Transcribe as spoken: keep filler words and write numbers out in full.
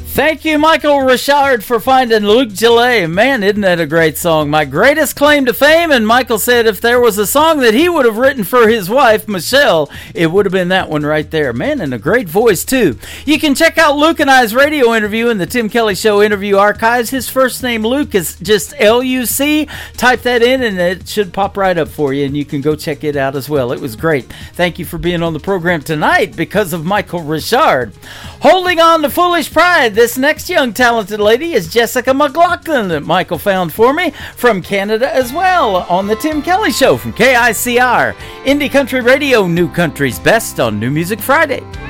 Thank you, Michael Richard, for finding Luc Gillet. Man, isn't that a great song? My greatest claim to fame, and Michael said if there was a song that he would have written for his wife, Michelle, it would have been that one right there. Man, and a great voice, too. You can check out Luke and I's radio interview in the Tim Kelly Show interview archives. His first name, Luke, is just L U C. Type that in, and it should pop right up for you, and you can go check it out as well. It was great. Thank you for being on the program tonight because of Michael Richard. Holding on to Foolish Pride, this next young talented lady is Jessica McLaughlin that Michael found for me from Canada as well on the Tim Kelly Show from K I C R. Indie Country Radio, New Country's Best on New Music Friday.